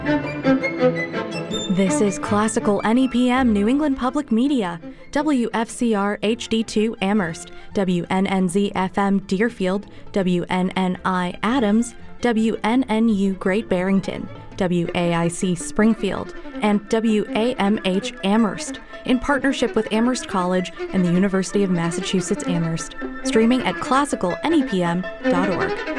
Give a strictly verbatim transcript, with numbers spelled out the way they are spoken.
This is Classical N E P M New England Public Media, W F C R H D two Amherst, W N N Z F M Deerfield, W N N I Adams, W N N U Great Barrington, W A I C Springfield, and W A M H Amherst, in partnership with Amherst College and the University of Massachusetts Amherst. Streaming at classical N E P M dot org.